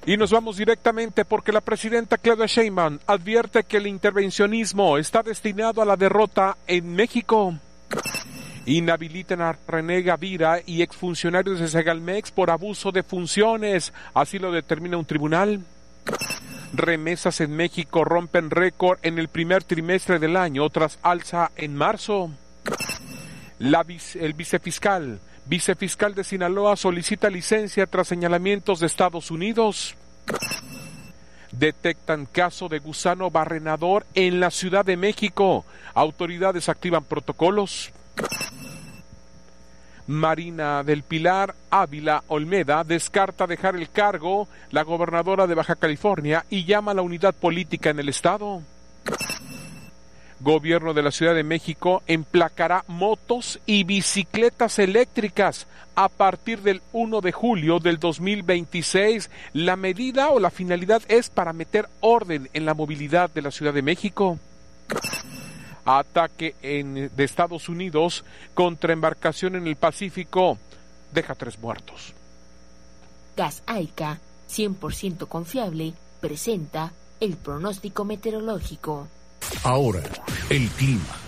Y nos vamos directamente porque la presidenta Claudia Sheinbaum advierte que el intervencionismo está destinado a la derrota en México. Inhabilitan a René Gavira y exfuncionarios de Segalmex por abuso de funciones, así lo determina un tribunal. Remesas en México rompen récord en el primer trimestre del año tras alza en marzo. El vicefiscal de Sinaloa solicita licencia tras señalamientos de Estados Unidos. Detectan caso de gusano barrenador en la Ciudad de México. Autoridades activan protocolos. Marina del Pilar Ávila Olmeda descarta dejar el cargo, la gobernadora de Baja California, y llama a la unidad política en el estado. Gobierno de la Ciudad de México emplacará motos y bicicletas eléctricas a partir del 1 de julio del 2026. La medida o la finalidad es para meter orden en la movilidad de la Ciudad de México. Ataque de Estados Unidos contra embarcación en el Pacífico deja 3 muertos. Gas Aica, 100% confiable, presenta el pronóstico meteorológico. Ahora, el clima.